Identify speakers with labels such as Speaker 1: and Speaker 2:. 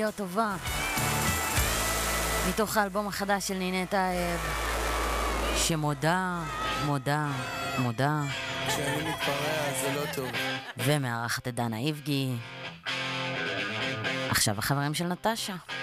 Speaker 1: להיות טובה. מתוך האלבום החדש של נינת האב, שמודה, מודה, מודה.
Speaker 2: כשאני מתפרע זה לא טוב.
Speaker 1: ומארחת את דנה איבגי. עכשיו החברים של נטשה.